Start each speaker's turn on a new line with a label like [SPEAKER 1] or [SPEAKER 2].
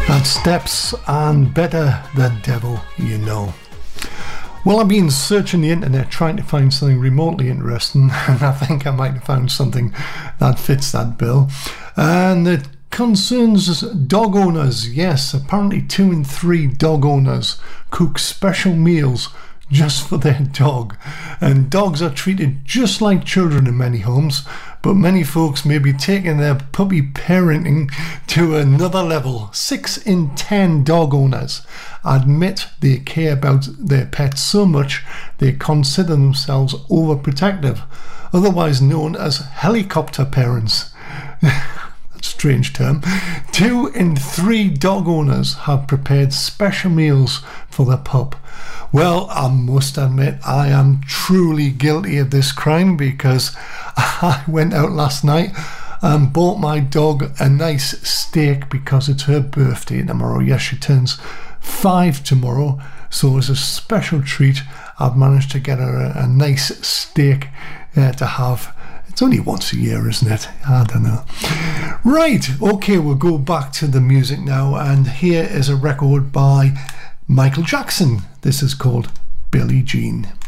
[SPEAKER 1] That Steps and Better the Devil You Know. Well, I've been searching the internet trying to find something remotely interesting, and I think I might have found something that fits that bill. And it concerns dog owners. Yes, apparently 2 in 3 dog owners cook special meals just for their dog. And dogs are treated just like children in many homes, but many folks may be taking their puppy parenting to another level. 6 in 10 dog owners admit they care about their pets so much they consider themselves overprotective, otherwise known as helicopter parents. Strange term. 2 in 3 dog owners have prepared special meals for their pup. Well, I must admit I am truly guilty of this crime, because I went out last night and bought my dog a nice steak because it's her birthday tomorrow. Yes, she turns 5 tomorrow, so as a special treat I've managed to get her a nice steak to have. It's only once a year, isn't it? I don't know. Right, okay, we'll go back to the music now, and here is a record by Michael Jackson. This is called Billie Jean.